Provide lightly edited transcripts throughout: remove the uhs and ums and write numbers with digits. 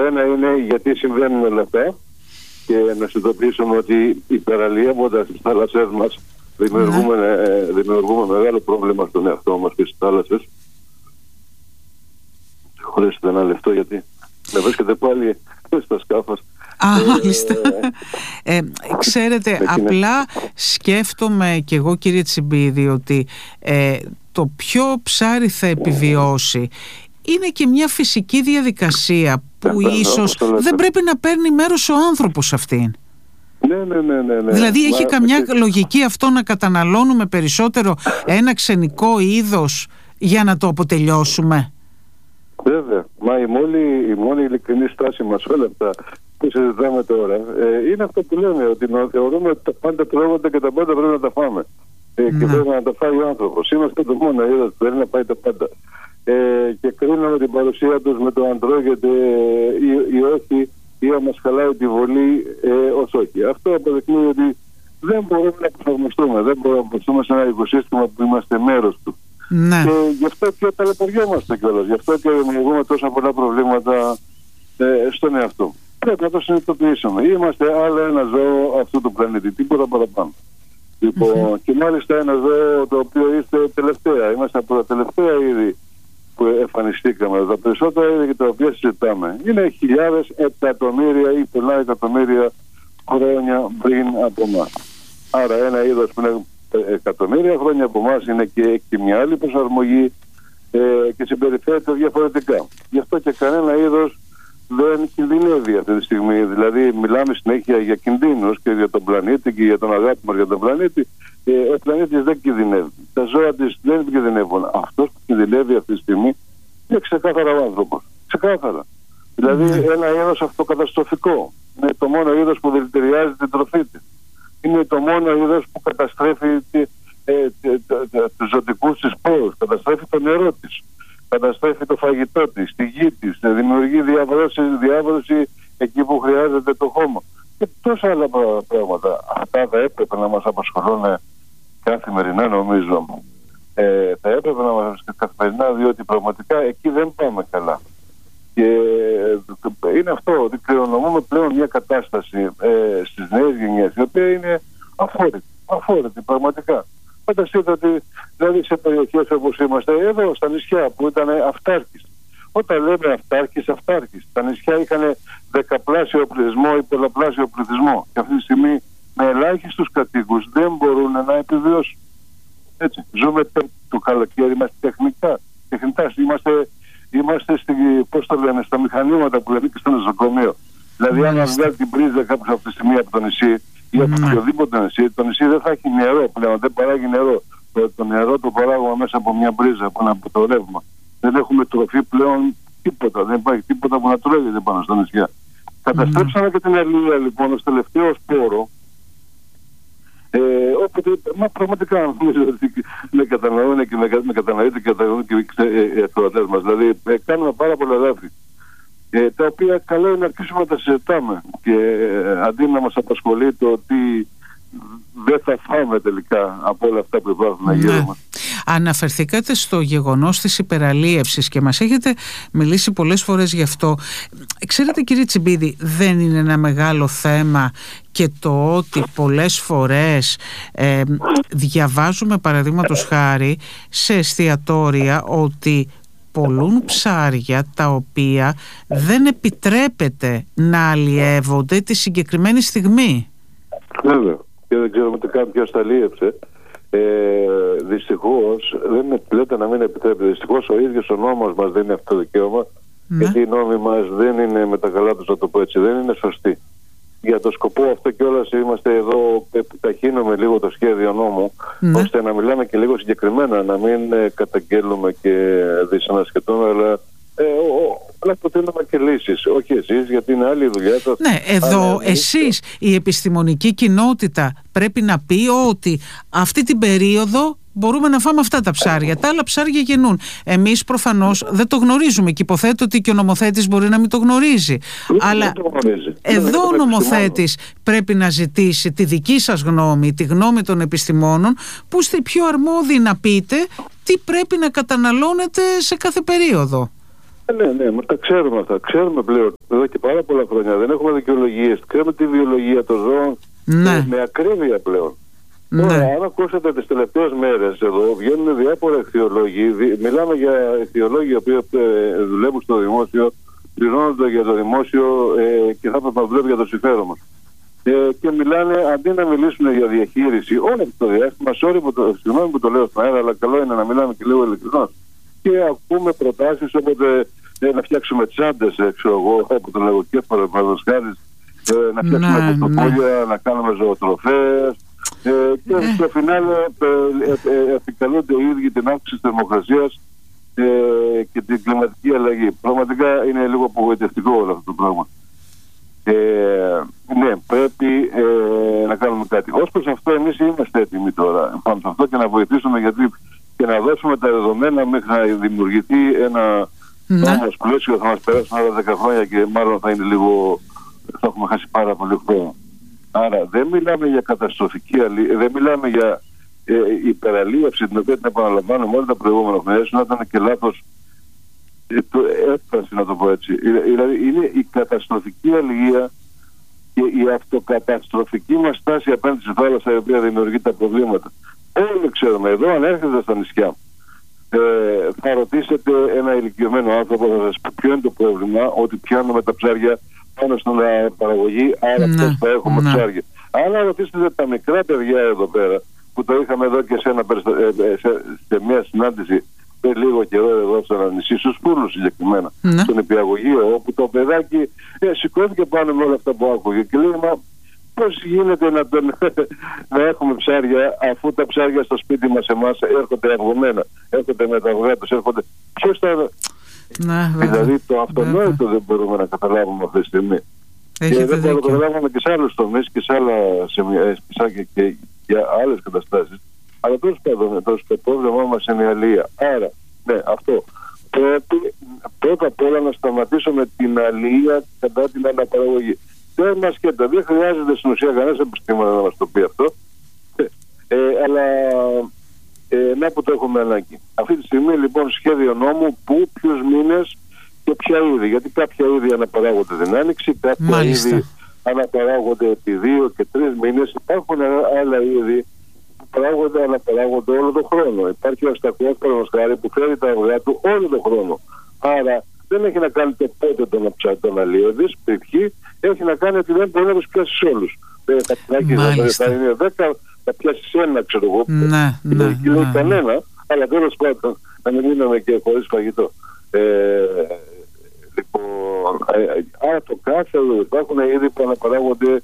ένα είναι γιατί συμβαίνουν όλα αυτά και να συνειδητοποιήσουμε ότι υπεραλλιεύοντας τις θάλασσές μας δημιουργούμε μεγάλο πρόβλημα στον εαυτό μας και στις θάλασσες. Χωρέστε ένα λεπτό γιατί με βρίσκεται πάλι στα σκάφα. Μάλιστα. Ξέρετε, απλά σκέφτομαι κι εγώ, κύριε Τσιμπίδη, ότι το ποιο ψάρι θα επιβιώσει είναι και μια φυσική διαδικασία που ίσως δεν πρέπει να παίρνει μέρος ο άνθρωπος αυτήν. Ναι. Δηλαδή έχει καμιά λογική αυτό να καταναλώνουμε περισσότερο ένα ξενικό είδος για να το αποτελειώσουμε? Βέβαια, μα η μόνη ειλικρινή στάση μας όλα αυτά που συζητάμε τώρα είναι αυτό που λέμε, ότι θεωρούμε ότι τα πάντα τρώγονται και τα πάντα πρέπει να τα φάμε και πρέπει να τα φάει ο άνθρωπος. Είμαστε το μόνο είδος που πρέπει να πάει τα πάντα και κρίνουμε την παρουσία τους με το αν τρώγεται ή όχι, ή αν μας χαλάει τη βολή ως όχι. Αυτό αποδεικνύει ότι δεν μπορούμε να προσαρμοστούμε, δεν μπορούμε να προσαρμοστούμε σε ένα οικοσύστημα που είμαστε μέρος του. Ναι. Και γι' αυτό και ταλαιπωριόμαστε κιόλας, γι' αυτό και δημιουργούμε τόσα πολλά προβλήματα στον εαυτό. Πρέπει να το συνειδητοποιήσουμε. Είμαστε άλλο ένα ζώο αυτού του πλανήτη, τίποτα παραπάνω. Λοιπόν, και μάλιστα ένα ζώο το οποίο είστε τελευταία. Είμαστε από τα τελευταία είδη που εμφανιστήκαμε. Τα περισσότερα είδη και τα οποία συζητάμε είναι χιλιάδες, εκατομμύρια ή πολλά εκατομμύρια χρόνια πριν από εμάς. Άρα ένα είδος που είναι εκατομμύρια χρόνια από εμάς είναι και έχει μια άλλη προσαρμογή και συμπεριφέρεται διαφορετικά. Γι' αυτό και κανένα είδος δεν κινδυνεύει αυτή τη στιγμή. Δηλαδή μιλάμε συνέχεια για κινδύνους και για τον πλανήτη και για τον αγάπη μας για τον πλανήτη. Ο πλανήτης δεν κινδυνεύει. Τα ζώα της δεν κινδυνεύουν. Αυτός που κινδυνεύει αυτή τη στιγμή είναι ξεκάθαρα ο άνθρωπος. Ξεκάθαρα. Δηλαδή ένα είδος αυτοκαταστροφικό. Είναι το μόνο είδος που δηλητηριάζει την τροφή της. Είναι το μόνο είδος που καταστρέφει τους ζωτικούς της πόρους, καταστρέφει το νερό της, καταστρέφει το φαγητό της, τη γη της, δημιουργεί διάβρωση εκεί που χρειάζεται το χώμα και τόσα άλλα πράγματα. Αυτά θα έπρεπε να μας απασχολούν καθημερινά, νομίζω. Θα έπρεπε να μας απασχολούν καθημερινά, διότι πραγματικά εκεί δεν πάμε καλά. Και είναι αυτό ότι κληρονομούμε πλέον μια κατάσταση στις νέες γενιές η οποία είναι αφόρητη πραγματικά. Φανταστείτε ότι δηλαδή σε περιοχές όπως είμαστε εδώ στα νησιά που ήταν αυτάρκης. Όταν λέμε αυτάρκης, τα νησιά είχαν δεκαπλάσιο πληθυσμό ή πολλαπλάσιο πληθυσμό και αυτή τη στιγμή με ελάχιστους κατοίκους δεν μπορούν να επιβιώσουν. Έτσι, ζούμε το καλοκαίρι μας τεχνητά. Είμαστε στα μηχανήματα που λένε και στο νοσοκομείο. Δηλαδή, αν βγάλει την πρίζα κάποιος από τη στιγμή από το νησί ή από οποιοδήποτε νησί, το νησί δεν θα έχει νερό πλέον, δεν παράγει νερό. Το νερό το παράγουμε μέσα από μια πρίζα, από το ρεύμα. Δεν έχουμε τροφή πλέον τίποτα. Δεν υπάρχει τίποτα που να τρώγεται πάνω στα νησιά. Καταστρέψαμε και την αλληλεία λοιπόν ως τελευταίο σπόρο. Όποτε, μα πραγματικά νομίζω ότι με κατανοούν και με κατανοείτε και οι ακροατές μας. Δηλαδή κάνουμε πάρα πολλά λάθη τα οποία καλό είναι να αρχίσουμε να τα συζητάμε και αντί να μας απασχολεί το ότι δεν θα φάμε τελικά από όλα αυτά που υπάρχουν γύρω μας. Αναφερθήκατε στο γεγονός της υπεραλίευσης και μας έχετε μιλήσει πολλές φορές γι' αυτό. Ξέρετε, κύριε Τσιμπίδη, δεν είναι ένα μεγάλο θέμα και το ότι πολλές φορές διαβάζουμε παραδείγματος χάρη σε εστιατόρια ότι πολλούν ψάρια τα οποία δεν επιτρέπεται να αλλιεύονται τη συγκεκριμένη στιγμή? Βέβαια, και δεν ξέρουμε καν ποιος τα αλλίευσε. Δυστυχώς δεν λέτε να μην επιτρέπεται. Δυστυχώς ο ίδιος ο νόμος μας δεν είναι αυτό το δικαίωμα, γιατί οι νόμοι μας δεν είναι με τα καλά τους, να το πω έτσι, δεν είναι σωστοί. Για το σκοπό αυτό κιόλας είμαστε εδώ, επιταχύνουμε λίγο το σχέδιο νόμου, ώστε να μιλάμε και λίγο συγκεκριμένα, να μην καταγγέλουμε και δυσανασχετούμε, αλλά προτείνουμε και λύσεις. Όχι εσείς, γιατί είναι άλλη δουλειά. Ναι, εδώ εσείς, η επιστημονική κοινότητα πρέπει να πει ότι αυτή την περίοδο μπορούμε να φάμε αυτά τα ψάρια. Τα άλλα ψάρια γεννούν. Εμείς προφανώς δεν το γνωρίζουμε και υποθέτω ότι και ο νομοθέτης μπορεί να μην το γνωρίζει. Αλλά εδώ ο νομοθέτης πρέπει να ζητήσει τη δική σας γνώμη, τη γνώμη των επιστημόνων, που είστε πιο αρμόδιοι να πείτε τι πρέπει να καταναλώνετε σε κάθε περίοδο. Ναι, μας τα ξέρουμε αυτά. Ξέρουμε πλέον εδώ και πάρα πολλά χρόνια. Δεν έχουμε δικαιολογίες. Ξέρουμε τη βιολογία των ζώων με ακρίβεια πλέον. Τώρα, αν ακούσετε τις τελευταίες μέρες εδώ, βγαίνουν διάφορα ηχθειολόγοι. Μιλάμε για ηχθειολόγοι οι οποίοι δουλεύουν στο δημόσιο, πληρώνονται για το δημόσιο και θα έπρεπε να δουλεύουν για το συμφέρον μας. Και μιλάνε, αντί να μιλήσουν για διαχείριση όλο αυτό το διάστημα, συγγνώμη που το λέω στον αέρα, αλλά καλό είναι να μιλάμε και λίγο ειλικρινώς. Και ακούμε προτάσεις όποτε να φτιάξουμε τσάντες, ξέρω εγώ, από το λαγοκέφαλο, παραδοσχάρις, να φτιάξουμε πορτοφόλια, να κάνουμε ζωοτροφές. Και στο φινάλε επικαλούνται οι ίδιοι την αύξηση της θερμοκρασίας και την κλιματική αλλαγή. Πραγματικά είναι λίγο απογοητευτικό όλο αυτό το πράγμα. Ναι, πρέπει να κάνουμε κάτι. Ως προς αυτό εμείς είμαστε έτοιμοι τώρα πάνω σε αυτό και να βοηθήσουμε, γιατί και να δώσουμε τα δεδομένα μέχρι να δημιουργηθεί ένα νόμος πλαίσιο. Θα μας περάσουν άλλα 10 χρόνια και μάλλον θα είναι λίγο, θα έχουμε χάσει πάρα πολύ χρόνο. Άρα δεν μιλάμε για καταστροφική δεν μιλάμε για υπεραλίευση, την οποία την επαναλαμβάνουμε όλα τα προηγούμενα χρόνια, να ήταν και λάθος έφταση, να το πω έτσι. Δηλαδή είναι η καταστροφική αλληλεία και η αυτοκαταστροφική μας στάση απέναντι στη θάλασσα, η οποία δημιουργεί τα προβλήματα. Όλοι ξέρουμε, εδώ αν έρχεται στα νησιά, θα ρωτήσετε ένα ηλικιωμένο άνθρωπο, θα σας πει ποιο είναι το πρόβλημα, ότι πιάνουμε τα ψάρια πάνω στην παραγωγή, άρα αυτές θα έχουμε ψάρια. Αν ρωτήσετε τα μικρά παιδιά εδώ πέρα, που το είχαμε εδώ και σε μια συνάντηση πριν λίγο καιρό εδώ στο ένα νησί, στους Πούλους συγκεκριμένα, στον Υπηαγωγείο, όπου το παιδάκι σηκώθηκε πάνω με όλα αυτά που άκουγε και λέει, μα πώς γίνεται να έχουμε ψάρια, αφού τα ψάρια στο σπίτι μας εμάς έρχονται αυγωμένα, έρχονται με τα αυγά τους, έρχονται. Ποιος θα... Δηλαδή το αυτονόητο δεν μπορούμε να καταλάβουμε αυτή τη στιγμή. Και δεν μπορούμε να καταλάβουμε και σε άλλους τομείς και σε άλλα σημεία και για άλλες καταστάσεις. Αλλά τέλος πάντων το πρόβλημά μας είναι η αλεία. Άρα, ναι, αυτό. Πρέπει πρώτα απ' όλα να σταματήσουμε την αλεία κατά την αναπαραγωγή. Δεν μας σκέφτε, δεν χρειάζεται στην ουσία κανένας επιστήμονα να μας το πει αυτό. Αλλά να που το έχουμε ανάγκη. Αυτή τη στιγμή λοιπόν σχέδιο νόμου που, ποιους μήνες και ποια είδη. Γιατί κάποια είδη αναπαράγονται την άνοιξη, κάποια είδη αναπαράγονται επί 2 και 3 μήνες. Υπάρχουν άλλα είδη που αναπαράγονται όλο τον χρόνο. Υπάρχει ο αστακός παραδοσχάρη που φέρει τα αυγά του όλο τον χρόνο. Άρα δεν έχει να κάνει το πότε τον αλλιεύεις, ποιοι, έχει να κάνει ότι δεν μπορεί να τους πιάσεις όλους. Θα είναι 10, θα πιάσεις ένα, ξέρω εγώ. Δεν λέει κανένα, αλλά τέλος πάντων να μην μείνουμε και χωρίς φαγητό. Λοιπόν, άρα το κάθε υπάρχουν είδη που αναπαράγονται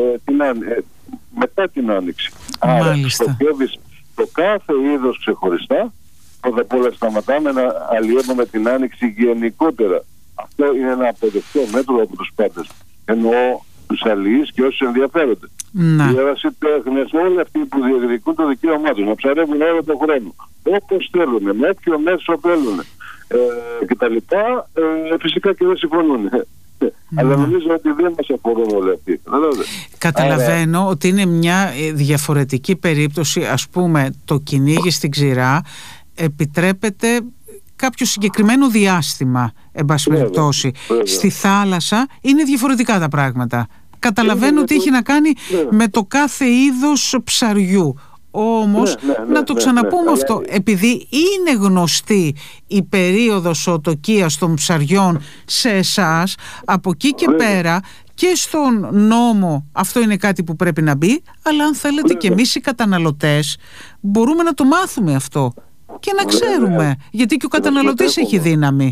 μετά την άνοιξη. Άρα στοχεύεις το κάθε είδος ξεχωριστά. Πρώτα απ' όλα σταματάμε να αλλιεύουμε την άνοιξη γενικότερα. Αυτό είναι ένα αποδεκτό μέτρο από τους πάντες. Εννοώ τους αλλιείς και όσους ενδιαφέρονται. Οι ερασιτέχνες, όλοι αυτοί που διεκδικούν το δικαίωμά τους να ψαρεύουν όλο τον χρόνο, όπως θέλουν, με όποιο μέσο θέλουν κτλ. Φυσικά και δεν συμφωνούν. Αλλά νομίζω ότι δεν μας αφορούν όλοι αυτοί. Καταλαβαίνω ότι είναι μια διαφορετική περίπτωση. Ας πούμε, το κυνήγι στην ξηρά επιτρέπεται κάποιο συγκεκριμένο διάστημα, εν πάση περιπτώσει. Στη θάλασσα είναι διαφορετικά τα πράγματα. Καταλαβαίνω ότι έχει να κάνει με το κάθε είδος ψαριού. Όμως να το ξαναπούμε αυτό, επειδή είναι γνωστή η περίοδος οτοκίας των ψαριών σε εσάς, από εκεί και πέρα και στον νόμο αυτό είναι κάτι που πρέπει να μπει, αλλά αν θέλετε και εμείς οι καταναλωτές μπορούμε να το μάθουμε αυτό και να ξέρουμε, γιατί και ο καταναλωτής έχει δύναμη.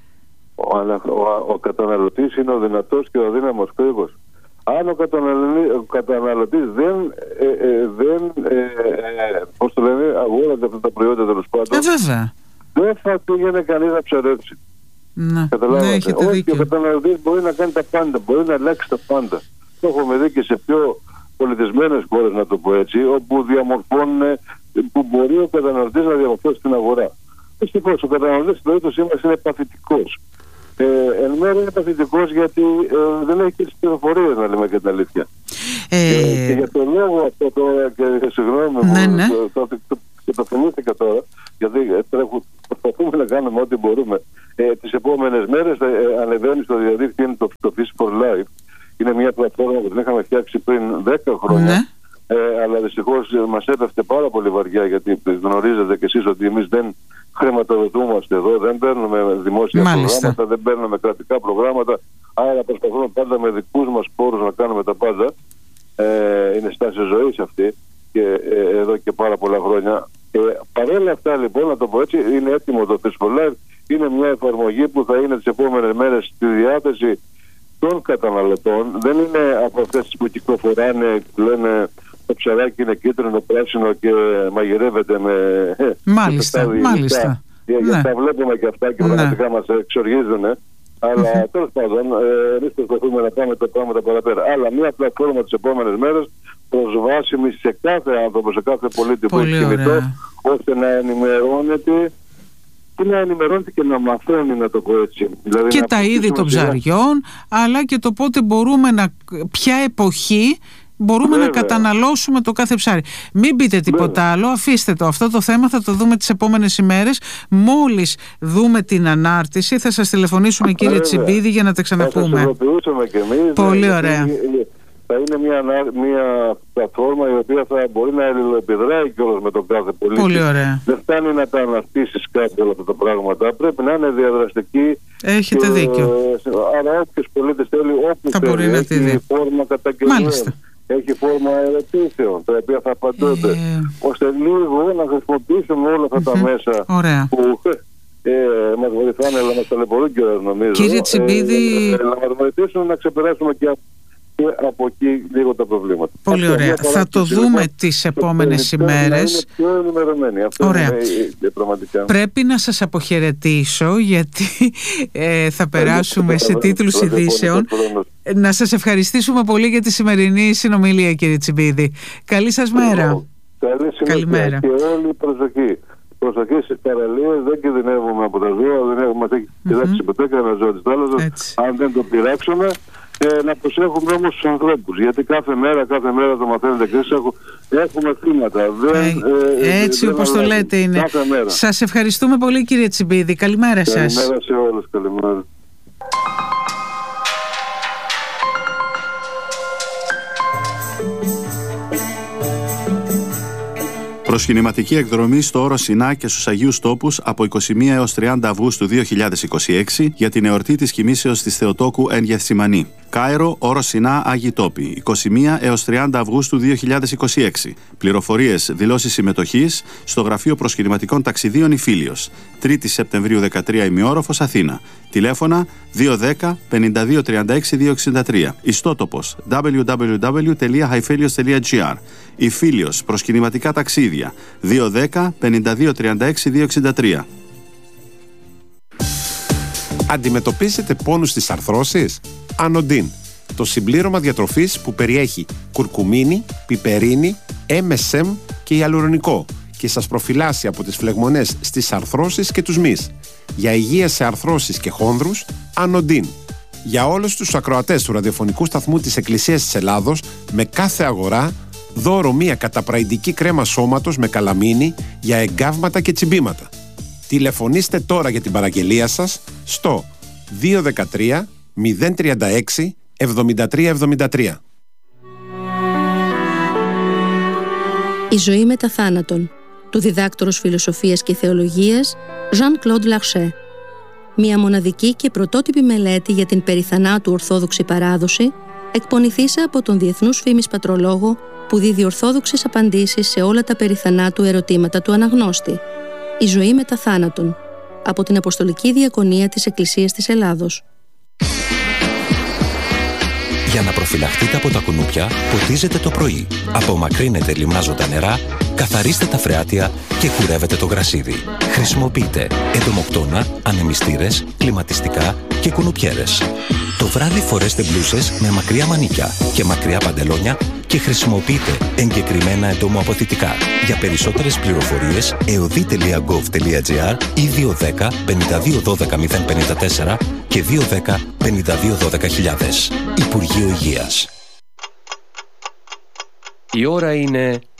Ο καταναλωτής είναι ο δυνατός και ο αδύναμος κρίκος. Αν ο καταναλωτής δεν αγόραζε αυτά τα προϊόντα τέλος πάντων, δεν θα πήγαινε κανείς να ψαρέψει. Καταλάβατε. Όχι, ο καταναλωτής μπορεί να κάνει τα πάντα, μπορεί να αλλάξει τα πάντα. Το έχουμε δει και σε πιο πολιτισμένες χώρες, να το πω έτσι, όπου διαμορφώνουν, που μπορεί ο καταναλωτής να διαμορφώσει την αγορά. Δυστυχώς, ο καταναλωτής στην περίπτωσή μας είναι παθητικός. Εν μέρει είναι παθητικός γιατί δεν έχει τις πληροφορίες, να λέμε και την αλήθεια. Και για το λόγο αυτό τώρα, και συγγνώμη μου, και το θυμήθηκα τώρα, γιατί προσπαθούμε να κάνουμε ό,τι μπορούμε. Τις επόμενες μέρες ανεβαίνει στο διαδίκτυο, είναι το Fish for Life. Είναι μια πλατφόρμα που την είχαμε φτιάξει πριν 10 χρόνια. Αλλά δυστυχώς μας έπεφτε πάρα πολύ βαριά, γιατί γνωρίζετε κι εσείς ότι εμείς δεν χρηματοδοτούμαστε εδώ, δεν παίρνουμε δημόσια προγράμματα, δεν παίρνουμε κρατικά προγράμματα, άρα προσπαθούμε πάντα με δικούς μας πόρους να κάνουμε τα πάντα. Είναι στάση ζωής αυτή και εδώ και πάρα πολλά χρόνια. Παρόλα αυτά, λοιπόν, να το πω έτσι, είναι έτοιμο το Fish for Life. Είναι μια εφαρμογή που θα είναι τις επόμενες μέρες στη διάθεση των καταναλωτών. Δεν είναι από αυτές που κυκλοφοράνε, λένε το ψαράκι είναι κίτρινο, πράσινο και μαγειρεύεται με... Μάλιστα. Τα βλέπουμε και αυτά και πραγματικά μας εξοργίζουν. Αλλά τέλος πάντων, εμείς προσπαθούμε να πάμε τα πράγματα παραπέρα. Αλλά μια πλατφόρμα τις επόμενες μέρες προσβάσιμη σε κάθε άνθρωπο, σε κάθε πολίτη που έχει κινητό, ώστε να ενημερώνεται και να μαθαίνει, να το πω έτσι. Δηλαδή και τα είδη των ψαριών, αλλά και το πότε μπορούμε ποια εποχή μπορούμε να καταναλώσουμε το κάθε ψάρι. Μην πείτε τίποτα άλλο, αφήστε το. Αυτό το θέμα θα το δούμε τις επόμενες ημέρες. Μόλις δούμε την ανάρτηση θα σας τηλεφωνήσουμε, κύριε Τσιμπίδη, για να τα ξαναπούμε. Θα σας και εμείς. Πολύ ωραία. Θα είναι μια πλατφόρμα η οποία θα μπορεί να αλληλοεπιδράει κιόλας με τον κάθε πολίτη. Πολύ ωραία. Δεν φτάνει να τα αναστήσεις κάτι όλα αυτά τα πράγματα. Πρέπει να είναι διαδραστική. Έχετε δίκιο. Άρα όποιος πολίτης θέλει, όπου θα θέλει, μπορεί να τη δει. Φόρμα καταγγελιών. Έχει φόρμα ερωτήσεων, τα οποία θα απαντώνται. Ώστε λίγο να χρησιμοποιήσουμε όλα αυτά τα μέσα που μας βοηθάνε, αλλά μας ταλαιπωρούν κιόλας, νομίζω. Κύριε Τσιμπίδη, να μας βοηθήσουν να ξεπεράσουμε και από εκεί λίγο τα προβλήματα. Πολύ ωραία. Θα το δούμε τις επόμενες ημέρες. Πιο ενημερωμένοι. Ωραία. Πρέπει να σας αποχαιρετήσω, γιατί θα περάσουμε σε τίτλους ειδήσεων. Να σας ευχαριστήσουμε πολύ για τη σημερινή συνομιλία, κύριε Τσιμπίδη. Καλή σας μέρα. Καλημέρα. Και όλη προσοχή. Προσοχή στις παραλίες, δεν κινδυνεύουμε από τα ζώα, δεν έχουμε πειράξει ποτέ κανένα ζώο της θάλασσας. Αν δεν το πειράξουμε, να προσέχουμε όμως τους ανθρώπους. Γιατί κάθε μέρα το μαθαίνετε και έχουμε θύματα. Έτσι όπως το λέτε είναι. Σας ευχαριστούμε πολύ, κύριε Τσιμπίδη. Καλημέρα σας. Καλημέρα σε όλους. Καλημέρα. Προσκυνηματική εκδρομή στο Όρο Σινά και στους Αγίους Τόπους από 21 έως 30 Αυγούστου 2026 για την εορτή της κοιμήσεως της Θεοτόκου εν Γεθσιμανή. Κάιρο, Όρο Σινά, Άγιοι Τόποι, 21 έως 30 Αυγούστου 2026. Πληροφορίες, δηλώσεις συμμετοχής στο Γραφείο Προσκυνηματικών Ταξιδίων Ιφίλιος. 3η Σεπτεμβρίου 13 ημιόροφος, Αθήνα. Τηλέφωνα 210 52 36 263. Ιστότοπος www.haifelios.gr. Ιφίλιος, προσκυνηματικά ταξίδια 210 52 36 263. Αντιμετωπίζετε πόνους στις αρθρώσεις? Ανοντίν, το συμπλήρωμα διατροφής που περιέχει κουρκουμίνη, πιπερίνη, MSM και ιαλουρονικό και σας προφυλάσσει από τις φλεγμονές στις αρθρώσεις και τους μυς. Για υγεία σε αρθρώσεις και χόνδρους, Ανοντίν. Για όλους τους ακροατές του ραδιοφωνικού σταθμού της Εκκλησίας της Ελλάδος, με κάθε αγορά, δώρο μία καταπραϊντική κρέμα σώματος με καλαμίνη για εγκάβματα και τσιμπήματα. Τηλεφωνήστε τώρα για την παραγγελία σας στο 213 036 7373. Η ζωή μετά θάνατον, του διδάκτορος φιλοσοφίας και θεολογίας Jean-Claude Larcher. Μια μοναδική και πρωτότυπη μελέτη για την περιθανάτου ορθόδοξη παράδοση, εκπονηθήσα από τον διεθνούς φήμης πατρολόγο που δίδει ορθόδοξες απαντήσεις σε όλα τα περιθανάτου ερωτήματα του αναγνώστη. Η ζωή μετά θάνατον, από την Αποστολική Διακονία της Εκκλησίας της Ελλάδος. Για να προφυλαχτείτε από τα κουνούπια, ποτίζετε το πρωί. Απομακρύνετε λιμνάζοντα νερά, καθαρίστε τα φρεάτια και κουρεύετε το γρασίδι. Χρησιμοποιείτε εντομοκτώνα, ανεμιστήρες, κλιματιστικά και κουνουπιέρες. Το βράδυ φορέστε μπλούσες με μακριά μανίκια και μακριά παντελόνια και χρησιμοποιείτε εγκεκριμένα εντομοαποθητικά. Για περισσότερες πληροφορίες, eodi.gov.gr ή 210 52 12 054 και 210 52 12 000. Υπουργείο Υγείας. Η ώρα είναι